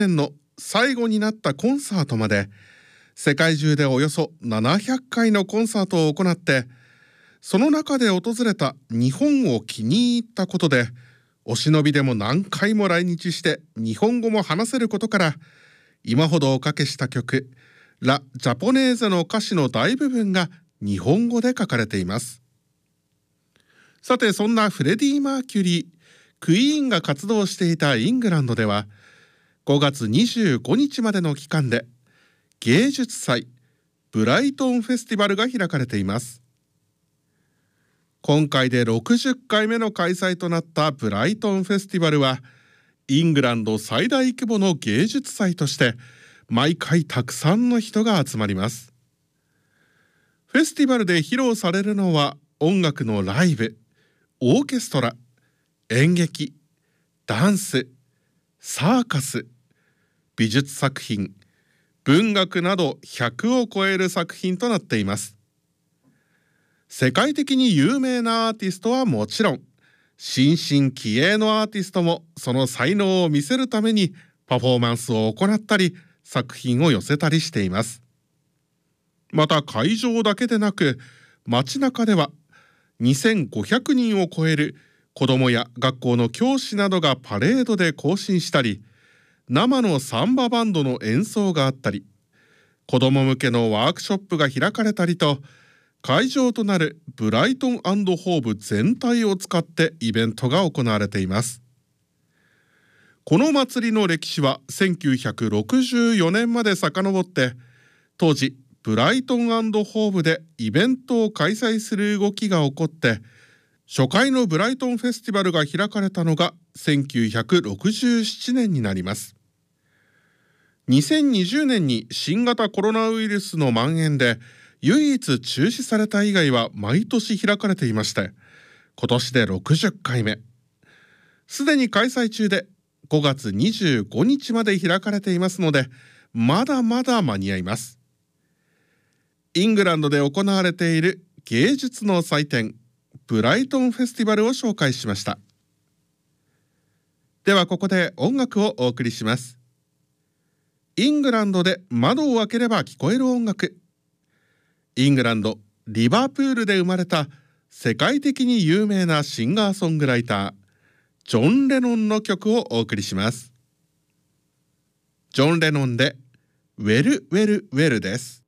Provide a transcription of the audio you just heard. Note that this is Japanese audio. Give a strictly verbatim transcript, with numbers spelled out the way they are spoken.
年の最後になったコンサートまで世界中でおよそななひゃっかいのコンサートを行って、その中で訪れた日本を気に入ったことで、お忍びでも何回も来日して日本語も話せることから、今ほどおかけした曲ラ・ジャポネーゼの歌詞の大部分が日本語で書かれています。さて、そんなフレディ・マーキュリー、クイーンが活動していたイングランドでは、ごがつにじゅうごにちまでの期間で芸術祭ブライトンフェスティバルが開かれています。今回でろくじゅっかいめの開催となったブライトンフェスティバルは、イングランド最大規模の芸術祭として毎回たくさんの人が集まります。フェスティバルで披露されるのは音楽のライブ、オーケストラ、演劇、ダンス、サーカス、美術作品、文学などひゃくを超える作品となっています。世界的に有名なアーティストはもちろん、新進気鋭のアーティストもその才能を見せるためにパフォーマンスを行ったり作品を寄せたりしています。また会場だけでなく、街中ではにせんごひゃくにんを超える子どもや学校の教師などがパレードで行進したり、生のサンババンドの演奏があったり、子ども向けのワークショップが開かれたりと、会場となるブライトン&ホーブ全体を使ってイベントが行われています。この祭りの歴史はせんきゅうひゃくろくじゅうよねんまで遡って、当時ブライトン&ホーブでイベントを開催する動きが起こって、初回のブライトンフェスティバルが開かれたのがせんきゅうひゃくろくじゅうななねんになります。にせんにじゅうねんに新型コロナウイルスの蔓延で唯一中止された以外は毎年開かれていまして、今年でろくじゅっかいめ。すでに開催中でごがつにじゅうごにちまで開かれていますので、まだまだ間に合います。イングランドで行われている芸術の祭典ブライトンフェスティバルを紹介しました。ではここで音楽をお送りします。イングランドで窓を開ければ聞こえる音楽。イングランドリバプールで生まれた世界的に有名なシンガーソングライタージョン・レノンの曲をお送りします。ジョン・レノンでウェルウェルウェルです。